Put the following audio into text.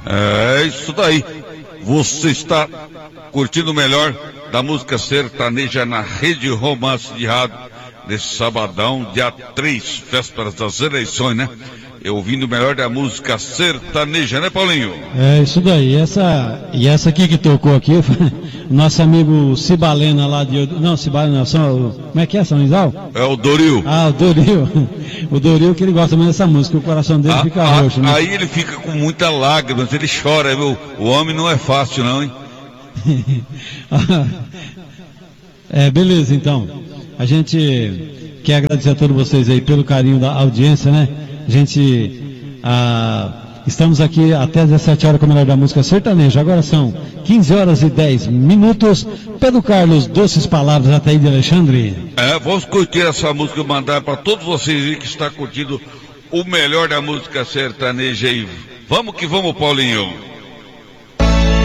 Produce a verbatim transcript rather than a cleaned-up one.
É isso daí. Você está curtindo o melhor da música sertaneja na Rede Romance de Rádio, nesse sabadão, dia três, vésperas das eleições, né? Eu ouvindo o melhor da música sertaneja, né, Paulinho? É isso daí. Essa, e essa aqui que tocou aqui, o nosso amigo Cibalena lá de... Não, Cibalena, São, como é que é, São Isal? É o Doril. Ah, o Doril. O Doril que ele gosta muito dessa música, o coração dele ah, fica ah, roxo, né? Aí ele fica com muita lágrimas, ele chora, viu? O homem não é fácil não, hein? É, beleza, então. A gente quer agradecer a todos vocês aí pelo carinho da audiência, né? A gente, ah, estamos aqui até às dezessete horas com o melhor da música sertaneja. Agora são quinze horas e dez minutos. Pedro Carlos, doces palavras até aí de Alexandre. É, vamos curtir essa música e mandar para todos vocês aí que estão curtindo o melhor da música sertaneja aí. Vamos que vamos, Paulinho.